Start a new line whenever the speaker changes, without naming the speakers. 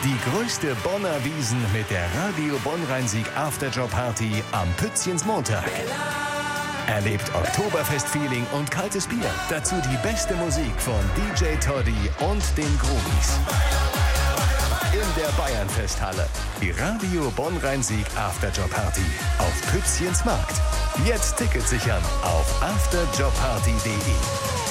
Die größte Bonner Wiesn mit der Radio Bonn-Rhein-Sieg Afterjob Party am Pützchens Montag. Erlebt Oktoberfest-Feeling und kaltes Bier. Dazu die beste Musik von DJ Toddy und den Groovies. In der Bayernfesthalle. Die Radio Bonn-Rhein-Sieg Afterjob Party auf Pützchens Markt. Jetzt Tickets sichern auf afterjobparty.de.